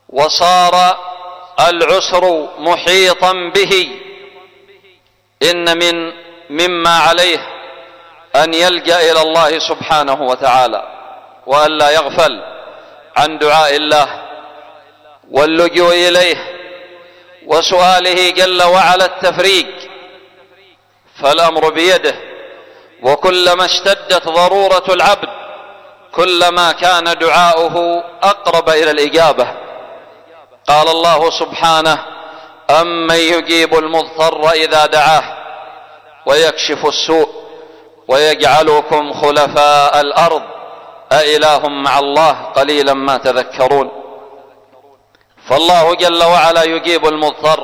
وصار العسر محيطا به، إن مما عليه أن يلجأ إلى الله سبحانه وتعالى، وأن لا يغفل عن دعاء الله واللجوء إليه وسؤاله جل وعلا التفريج، فالأمر بيده، وكلما اشتدت ضرورة العبد كلما كان دعاؤه أقرب إلى الإجابة. قال الله سبحانه: أمن يجيب المضطر إذا دعاه ويكشف السوء ويجعلكم خلفاء الأرض أإله مع الله قليلا ما تذكرون. فالله جل وعلا يجيب المضطر.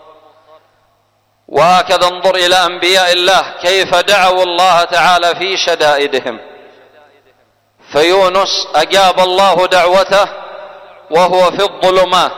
وهكذا انظر إلى أنبياء الله كيف دعوا الله تعالى في شدائدهم. فيونس أجاب الله دعوته وهو في الظلمات،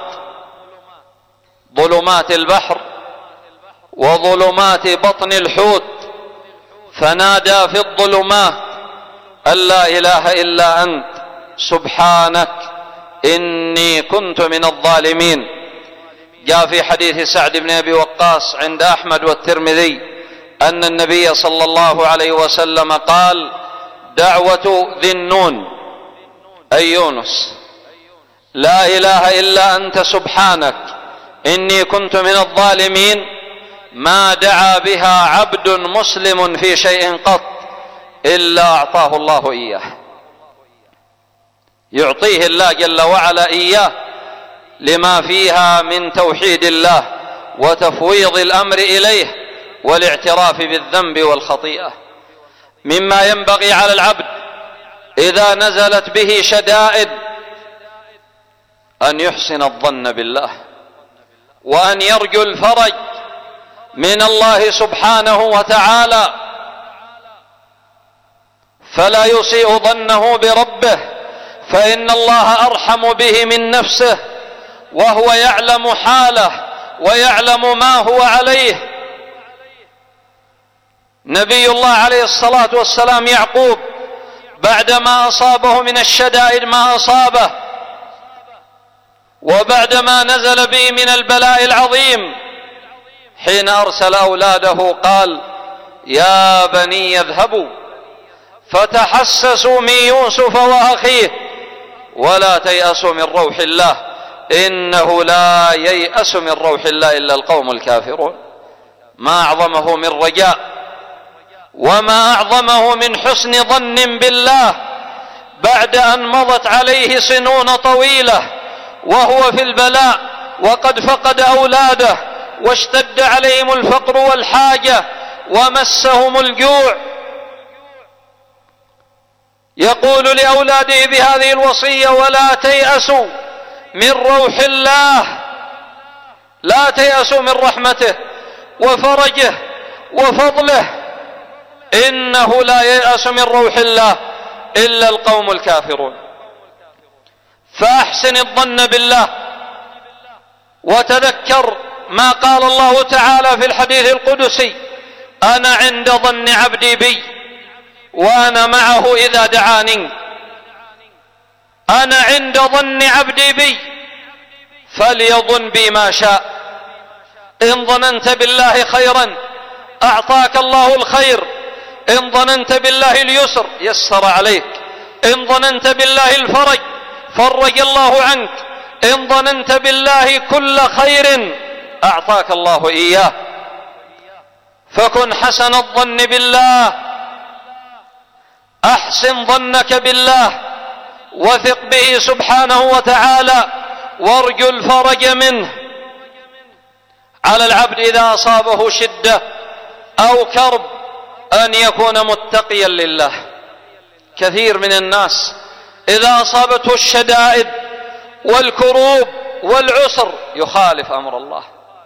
ظلمات البحر وظلمات بطن الحوت، فنادى في الظلمات أن لا إله إلا أنت سبحانك إني كنت من الظالمين. جاء في حديث سعد بن أبي وقاص عند أحمد والترمذي أن النبي صلى الله عليه وسلم قال: دعوة ذي النون أي يونس، لا إله إلا أنت سبحانك إني كنت من الظالمين، ما دعا بها عبد مسلم في شيء قط إلا أعطاه الله إياه. يعطيه الله جل وعلا إياه لما فيها من توحيد الله وتفويض الأمر إليه والاعتراف بالذنب والخطيئة. مما ينبغي على العبد إذا نزلت به شدائد أن يحسن الظن بالله، وأن يرجو الفرج من الله سبحانه وتعالى، فلا يسيء ظنه بربه، فإن الله أرحم به من نفسه، وهو يعلم حاله ويعلم ما هو عليه. نبي الله عليه الصلاة والسلام يعقوب بعدما أصابه من الشدائد ما أصابه، وبعدما نزل به من البلاء العظيم، حين أرسل أولاده قال: يا بني اذهبوا فتحسسوا من يوسف وأخيه ولا تيأسوا من روح الله إنه لا ييأس من روح الله إلا القوم الكافرون. ما أعظمه من رجاء وما أعظمه من حسن ظن بالله بعد أن مضت عليه سنون طويلة وهو في البلاء وقد فقد أولاده واشتد عليهم الفقر والحاجة ومسهم الجوع، يقول لأولاده بهذه الوصية: ولا تيأسوا من روح الله، لا تيأسوا من رحمته وفرجه وفضله، إنه لا ييأس من روح الله إلا القوم الكافرون. فأحسن الظن بالله، وتذكر ما قال الله تعالى في الحديث القدسي: أنا عند ظن عبدي بي وأنا معه إذا دعاني. أنا عند ظن عبدي بي فليظن بي ما شاء. إن ظننت بالله خيرا أعطاك الله الخير، إن ظننت بالله اليسر يسر عليك، إن ظننت بالله الفرج فرج الله عنك، إن ظننت بالله كل خير أعطاك الله إياه. فكن حسن الظن بالله، أحسن ظنك بالله، وثق به سبحانه وتعالى، وارجو الفرج منه. على العبد إذا أصابه شدة أو كرب أن يكون متقيا لله. كثير من الناس إذا أصابته الشدائد والكروب والعسر يخالف أمر الله،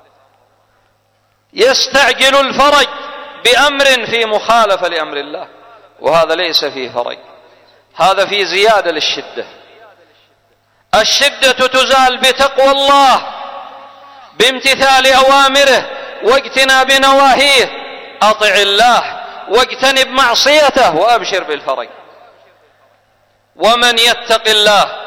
يستعجل الفرج بأمر في مخالفة لأمر الله، وهذا ليس فيه فرج، هذا فيه زيادة للشدة. الشدة تزال بتقوى الله، بامتثال أوامره واجتناب نواهيه. أطع الله واجتنب معصيته وأبشر بالفرج. ومن يتق الله